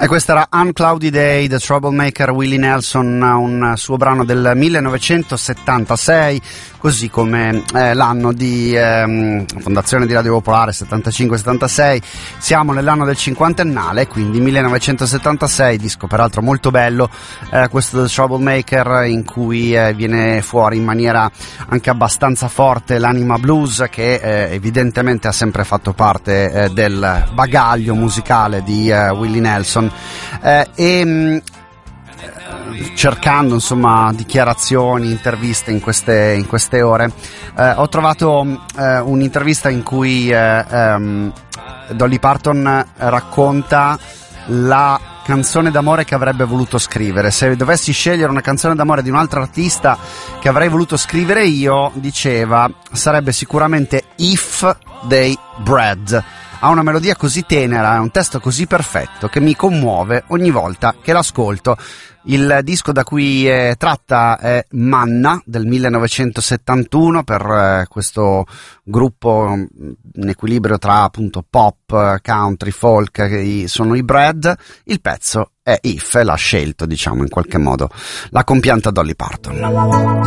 E questo era Uncloudy Day, The Troublemaker, Willie Nelson, un suo brano del 1976, così come l'anno di fondazione di Radio Popolare, 75-76. Siamo nell'anno del cinquantennale, quindi 1976, disco peraltro molto bello, questo The Troublemaker, in cui viene fuori in maniera anche abbastanza forte l'anima blues, che evidentemente ha sempre fatto parte del bagaglio musicale di Willie Nelson. Cercando insomma dichiarazioni, interviste in queste ore, ho trovato un'intervista in cui Dolly Parton racconta la canzone d'amore che avrebbe voluto scrivere. Se dovessi scegliere una canzone d'amore di un altro artista che avrei voluto scrivere io, diceva, sarebbe sicuramente If They Bred. Ha una melodia così tenera, è un testo così perfetto che mi commuove ogni volta che l'ascolto. Il disco da cui è tratta è Manna del 1971, per questo gruppo in equilibrio tra appunto pop, country, folk, che sono i Bred. Il pezzo è If, l'ha scelto, diciamo, in qualche modo la compianta Dolly Parton.